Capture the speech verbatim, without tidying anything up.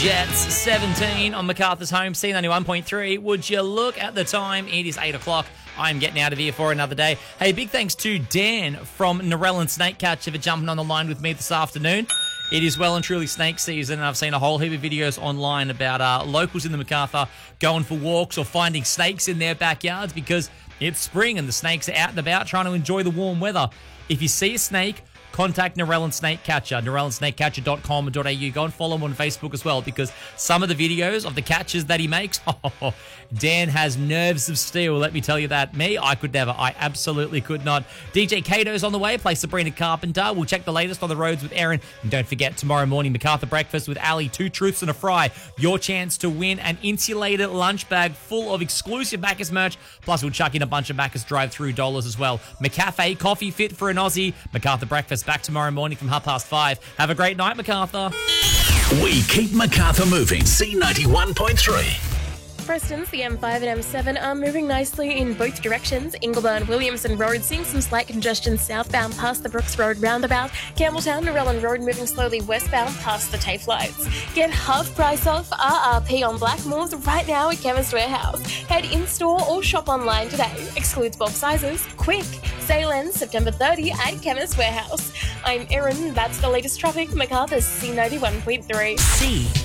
Jets seventeen on MacArthur's home, C ninety-one point three. Would you look at the time? It is eight o'clock. I'm getting out of here for another day. Hey, big thanks to Dan from Narellan Snake Catcher for jumping on the line with me this afternoon. It is well and truly snake season, and I've seen a whole heap of videos online about uh, locals in the MacArthur going for walks or finding snakes in their backyards because it's spring and the snakes are out and about trying to enjoy the warm weather. If you see a snake, contact Narellan Snake Catcher, narellan snake catcher dot com dot a u. Go and follow him on Facebook as well, because some of the videos of the catches that he makes, oh, Dan has nerves of steel, let me tell you that. Me, I could never. I absolutely could not. D J Kato's on the way, play Sabrina Carpenter. We'll check the latest on the roads with Erin. And don't forget, tomorrow morning, MacArthur Breakfast with Ali, two truths and a fry. Your chance to win an insulated lunch bag full of exclusive Macca's merch. Plus, we'll chuck in a bunch of Macca's drive-through dollars as well. McCafe, coffee fit for an Aussie. MacArthur Breakfast back tomorrow morning from half past five. Have a great night, MacArthur. We keep MacArthur moving. C ninety-one point three. Preston's, the M five and M seven are moving nicely in both directions. Ingleburn Williamson Road seeing some slight congestion southbound past the Brooks Road roundabout. Campbelltown Narellan Road moving slowly westbound past the TAFE lights. Get half price off R R P on Blackmores right now at Chemist Warehouse. Head in-store or shop online today. Excludes bulk sizes. Quick! Sale ends September thirtieth at Chemist Warehouse. I'm Erin. That's the latest traffic. MacArthur's C ninety-one point three. C